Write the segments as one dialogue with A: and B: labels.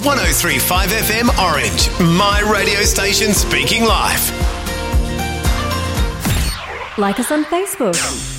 A: 103.5 FM Orange, my radio station speaking live.
B: Like us on Facebook.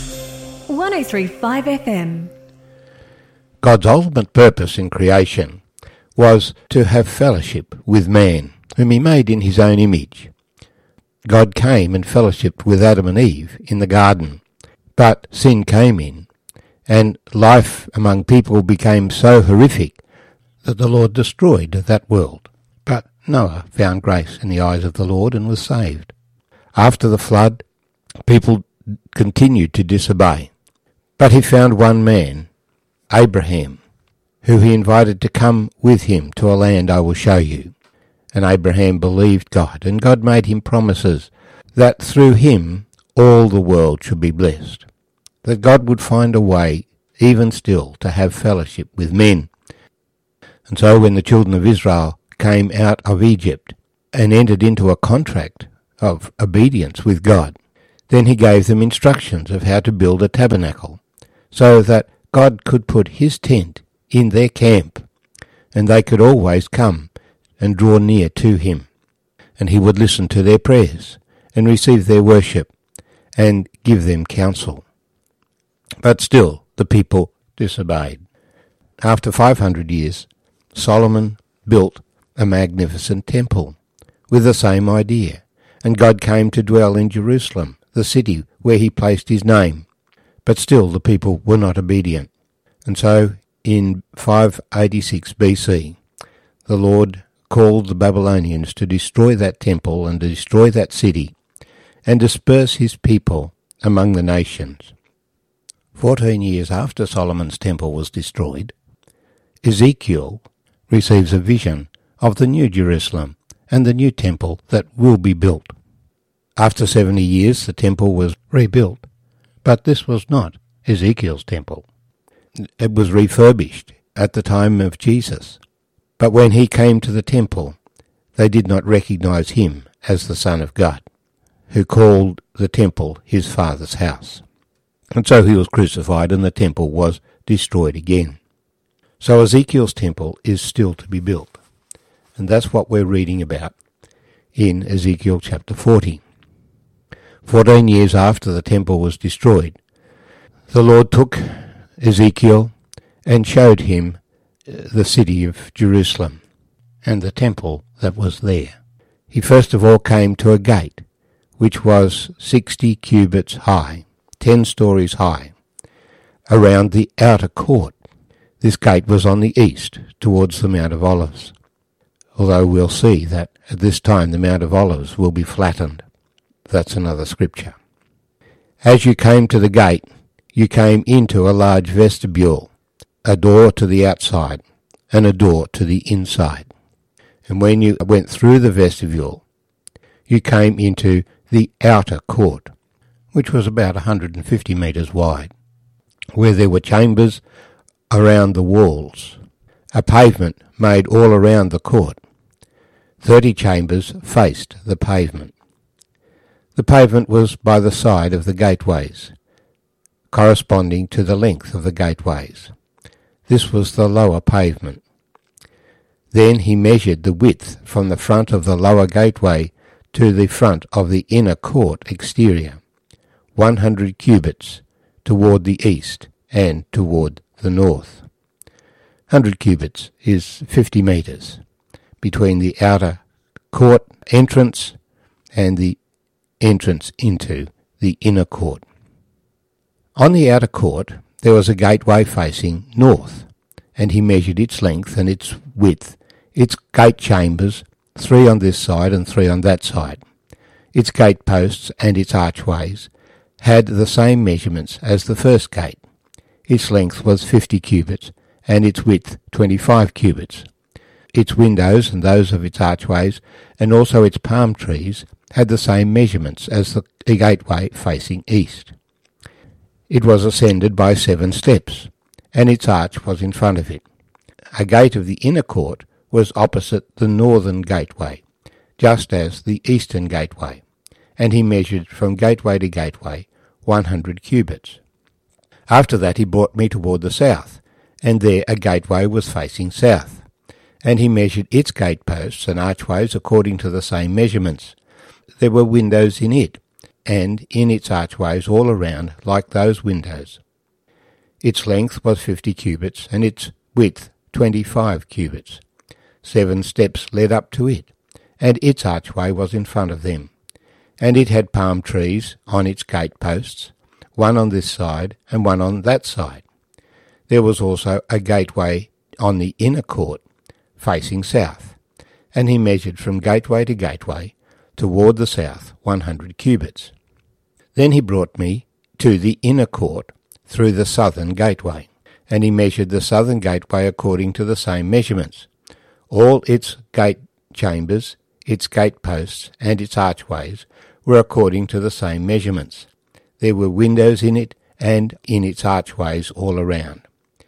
B: 103.5 FM.
C: God's ultimate purpose in creation was to have fellowship with man, whom he made in his own image. God came and fellowshiped with Adam and Eve in the garden, but sin came in, and life among people became so horrific that the Lord destroyed that world. But Noah found grace in the eyes of the Lord and was saved. After the flood, people continued to disobey. But he found one man, Abraham, who he invited to come with him to a land I will show you. And Abraham believed God, and God made him promises that through him all the world should be blessed, that God would find a way, even still, to have fellowship with men. And so when the children of Israel came out of Egypt and entered into a contract of obedience with God, then he gave them instructions of how to build a tabernacle, so that God could put his tent in their camp, and they could always come and draw near to him, and he would listen to their prayers and receive their worship and give them counsel. But still the people disobeyed. After 500 years, Solomon built a magnificent temple with the same idea, and God came to dwell in Jerusalem, the city where he placed his name. But still the people were not obedient. And so in 586 BC, the Lord called the Babylonians to destroy that temple and to destroy that city and disperse his people among the nations. 14 years after Solomon's temple was destroyed, Ezekiel receives a vision of the new Jerusalem and the new temple that will be built. After 70 years, the temple was rebuilt, but this was not Ezekiel's temple. It was refurbished at the time of Jesus. But when he came to the temple, they did not recognize him as the Son of God, who called the temple his Father's house. And so he was crucified, and the temple was destroyed again. So Ezekiel's temple is still to be built. And that's what we're reading about in Ezekiel chapter 40. 14 years after the temple was destroyed, the Lord took Ezekiel and showed him the city of Jerusalem and the temple that was there. He first of all came to a gate, which was 60 cubits high, 10 stories high, around the outer court. This gate was on the east, towards the Mount of Olives, although we'll see that at this time the Mount of Olives will be flattened. That's another scripture. As you came to the gate, you came into a large vestibule, a door to the outside and a door to the inside. And when you went through the vestibule, you came into the outer court, which was about 150 metres wide, where there were chambers around the walls, a pavement made all around the court. 30 chambers faced the pavement. The pavement was by the side of the gateways, corresponding to the length of the gateways. This was the lower pavement. Then he measured the width from the front of the lower gateway to the front of the inner court exterior, 100 cubits toward the east and toward the north. 100 cubits is 50 metres between the outer court entrance and the entrance into the inner court. On the outer court there was a gateway facing north, and he measured its length and its width, its gate chambers, 3 on this side and 3 on that side. Its gate posts and its archways had the same measurements as the first gate. Its length was 50 cubits and its width 25 cubits. Its windows and those of its archways and also its palm trees had the same measurements as the gateway facing east. It was ascended by 7 steps, and its arch was in front of it. A gate of the inner court was opposite the northern gateway, just as the eastern gateway, and he measured from gateway to gateway 100 cubits. After that he brought me toward the south, and there a gateway was facing south, And he measured its gateposts and archways according to the same measurements. There were windows in it, and in its archways all around like those windows. Its length was 50 cubits, and its width 25 cubits. 7 steps led up to it, and its archway was in front of them. And it had palm trees on its gateposts, one on this side and one on that side. There was also a gateway on the inner court, facing south, and he measured from gateway to gateway toward the south 100 cubits. Then he brought me to the inner court through the southern gateway, and he measured the southern gateway according to the same measurements. All its gate chambers, its gateposts, and its archways were according to the same measurements. There were windows in it and in its archways all around.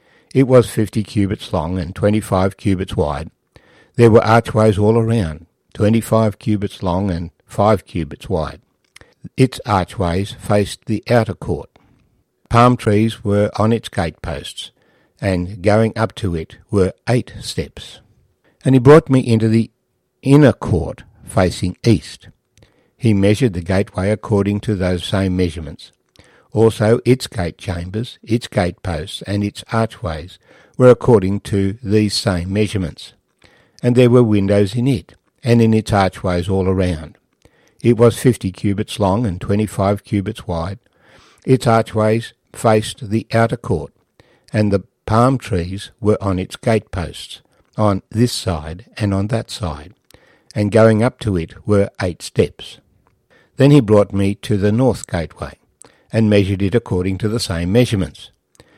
C: It was 50 cubits long and 25 cubits wide. There were archways all around, 25 cubits long and 5 cubits wide. Its archways faced the outer court. Palm trees were on its gateposts, and going up to it were 8 steps. And he brought me into the inner court facing east. He measured the gateway according to those same measurements. Also its gate chambers, its gateposts, and its archways were according to these same measurements. And there were windows in it, and in its archways all around. It was 50 cubits long and 25 cubits wide. Its archways faced the outer court, and the palm trees were on its gateposts, on this side and on that side, and going up to it were 8 steps. Then he brought me to the north gateway, and measured it according to the same measurements.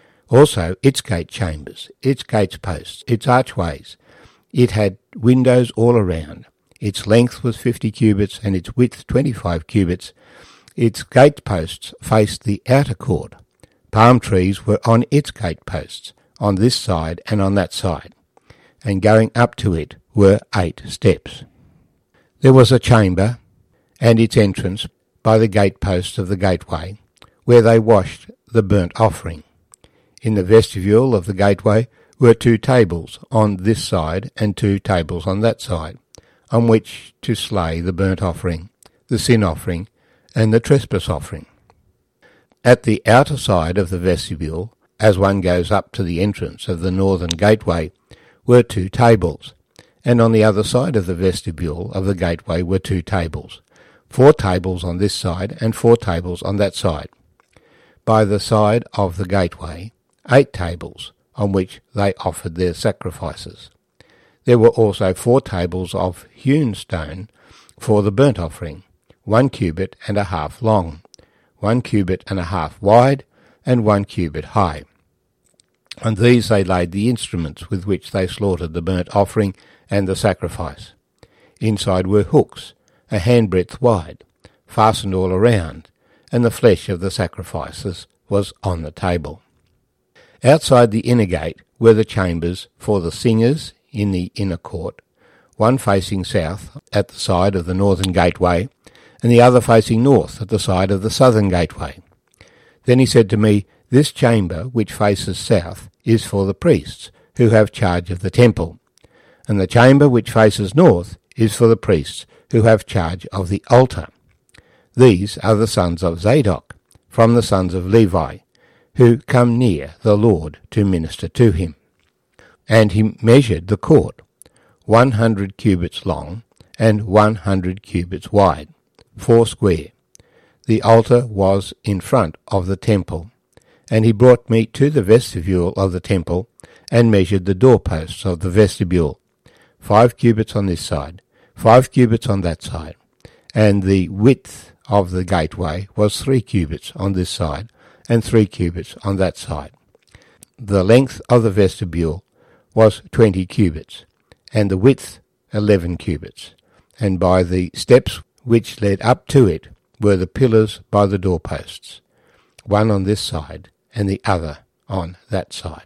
C: Also its gate chambers, its gateposts, its archways. It had windows all around. Its length was 50 cubits, and its width 25 cubits. Its gateposts faced the outer court. Palm trees were on its gateposts, on this side and on that side, and going up to it were 8 steps. There was a chamber, and its entrance by the gateposts of the gateway, where they washed the burnt offering. In the vestibule of the gateway were 2 tables on this side and 2 tables on that side, on which to slay the burnt offering, the sin offering, and the trespass offering. At the outer side of the vestibule, as one goes up to the entrance of the northern gateway, were 2 tables, and on the other side of the vestibule of the gateway were 2 tables, 4 tables on this side and 4 tables on that side. By the side of the gateway, 8 tables, on which they offered their sacrifices. There were also 4 tables of hewn stone for the burnt offering, 1 cubit and a half long, 1 cubit and a half wide, and 1 cubit high. On these they laid the instruments with which they slaughtered the burnt offering and the sacrifice. Inside were hooks, a handbreadth wide, fastened all around, and the flesh of the sacrifices was on the table. Outside the inner gate were the chambers for the singers in the inner court, one facing south at the side of the northern gateway, and the other facing north at the side of the southern gateway. Then he said to me, "This chamber which faces south is for the priests, who have charge of the temple, and the chamber which faces north is for the priests, who have charge of the altar. These are the sons of Zadok, from the sons of Levi, who come near the Lord to minister to him." And he measured the court, 100 cubits long and 100 cubits wide, 4 square. The altar was in front of the temple. And he brought me to the vestibule of the temple, and measured the doorposts of the vestibule, 5 cubits on this side, 5 cubits on that side, and the width of the gateway was 3 cubits on this side, and 3 cubits on that side. The length of the vestibule was 20 cubits, and the width 11 cubits, and by the steps which led up to it were the pillars by the doorposts, one on this side and the other on that side.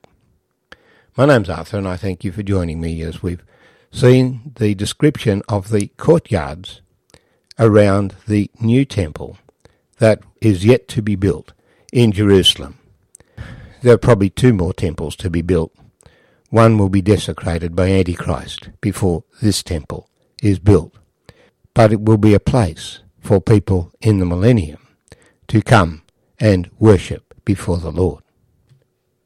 C: My name's Arthur, and I thank you for joining me as we've seen the description of the courtyards around the new temple that is yet to be built in Jerusalem. There are probably 2 more temples to be built, One will be desecrated by Antichrist before this temple is built, but it will be a place for people in the millennium to come and worship before the Lord.